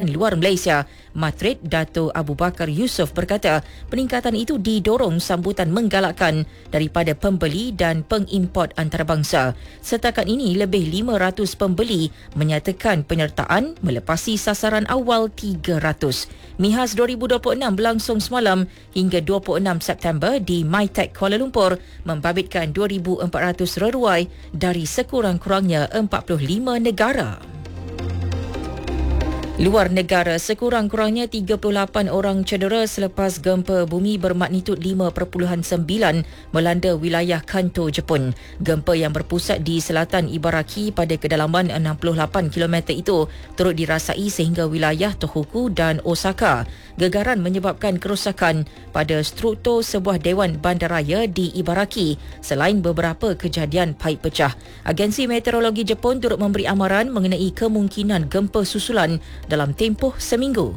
Kementerian Luar Malaysia, Matrid Dato' Abu Bakar Yusof berkata peningkatan itu didorong sambutan menggalakkan daripada pembeli dan pengimport antarabangsa. Setakat ini lebih 500 pembeli menyatakan penyertaan melepasi sasaran awal 300. MIHAS 2026 berlangsung semalam hingga 26 September di MyTech Kuala Lumpur membabitkan 2,400 reruai dari sekurang-kurangnya 45 negara. Luar negara, sekurang-kurangnya 38 orang cedera selepas gempa bumi bermagnitud 5.9 melanda wilayah Kanto, Jepun. Gempa yang berpusat di selatan Ibaraki pada kedalaman 68 km itu turut dirasai sehingga wilayah Tohoku dan Osaka. Gegaran menyebabkan kerosakan pada struktur sebuah dewan bandaraya di Ibaraki selain beberapa kejadian paip pecah. Agensi Meteorologi Jepun turut memberi amaran mengenai kemungkinan gempa susulan dalam tempoh seminggu.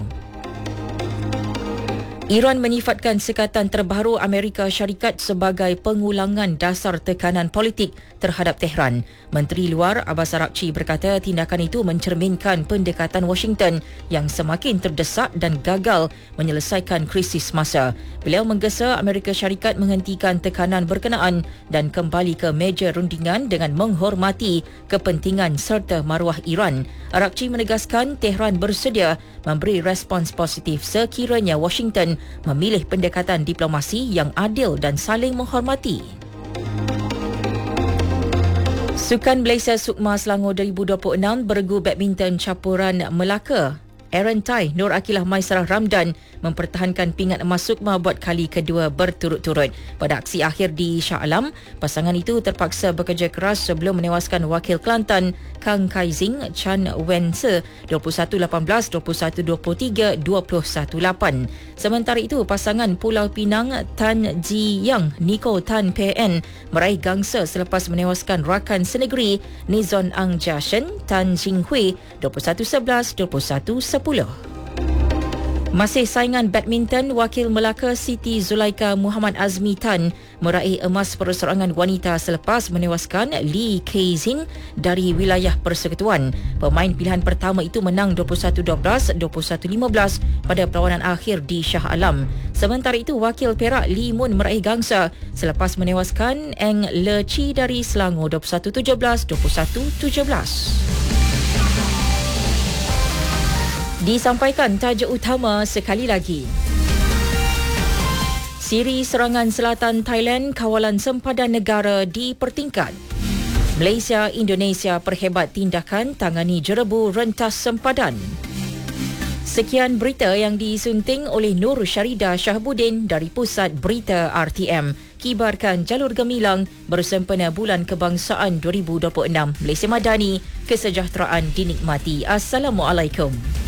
Iran menyifatkan sekatan terbaru Amerika Syarikat sebagai pengulangan dasar tekanan politik terhadap Tehran. Menteri Luar Abbas Araghchi berkata tindakan itu mencerminkan pendekatan Washington yang semakin terdesak dan gagal menyelesaikan krisis masa. Beliau menggesa Amerika Syarikat menghentikan tekanan berkenaan dan kembali ke meja rundingan dengan menghormati kepentingan serta maruah Iran. Araghchi menegaskan Tehran bersedia memberi respons positif sekiranya Washington memilih pendekatan diplomasi yang adil dan saling menghormati. Sukan Malaysia Sukma Selangor 2026 bergu badminton campuran Melaka. Aaron Tai, Nur Akilah Maisarah Ramdan mempertahankan pingat emas Sukma buat kali kedua berturut-turut. Pada aksi akhir di Shah Alam, pasangan itu terpaksa bekerja keras sebelum menewaskan wakil Kelantan Kang Kaizing Chan Wen Se 21-18, 21-23, 21-8. Sementara itu, pasangan Pulau Pinang Tan Ji Yang Nico Tan PN meraih gangsa selepas menewaskan rakan senegeri Nizon Ang Jashen Tan Jing Hui 21-11, 21-10. Masih saingan badminton, wakil Melaka Siti Zulaika Muhammad Azmi Tan meraih emas perseorangan wanita selepas menewaskan Lee Keizing dari wilayah persekutuan. Pemain pilihan pertama itu menang 21-12, 21-15 pada perlawanan akhir di Shah Alam. Sementara itu, wakil Perak Lee Mun meraih gangsa selepas menewaskan Eng Le Chi dari Selangor 21-17, 21-17. Disampaikan tajuk utama sekali lagi. Siri serangan selatan Thailand, kawalan sempadan negara dipertingkat. Malaysia, Indonesia perhebat tindakan tangani jerebu rentas sempadan. Sekian berita yang disunting oleh Nur Syarida Shahbudin dari Pusat Berita RTM. Kibarkan jalur gemilang bersempena Bulan Kebangsaan 2026. Malaysia Madani, kesejahteraan dinikmati. Assalamualaikum.